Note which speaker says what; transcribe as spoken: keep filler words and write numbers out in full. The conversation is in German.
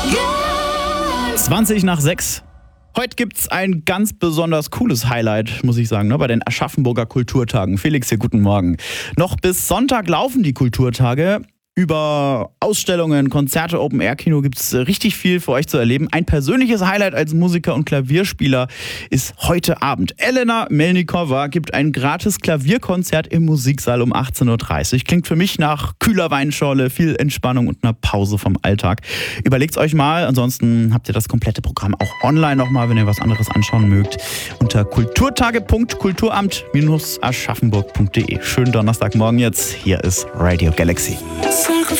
Speaker 1: zwanzig nach sechs. Heute gibt's ein ganz besonders cooles Highlight, muss ich sagen, ne, bei den Aschaffenburger Kulturtagen. Felix hier, guten Morgen. Noch bis Sonntag laufen die Kulturtage. Über Ausstellungen, Konzerte, Open-Air-Kino gibt's richtig viel für euch zu erleben. Ein persönliches Highlight als Musiker und Klavierspieler ist heute Abend. Elena Melnikova gibt ein gratis Klavierkonzert im Musiksaal um achtzehn Uhr dreißig. Klingt für mich nach kühler Weinschorle, viel Entspannung und einer Pause vom Alltag. Überlegt's euch mal, ansonsten habt ihr das komplette Programm auch online nochmal, wenn ihr was anderes anschauen mögt, unter kulturtage punkt kulturamt Bindestrich aschaffenburg punkt de. Schönen Donnerstagmorgen jetzt, hier ist Radio Galaxy.
Speaker 2: Sacrifice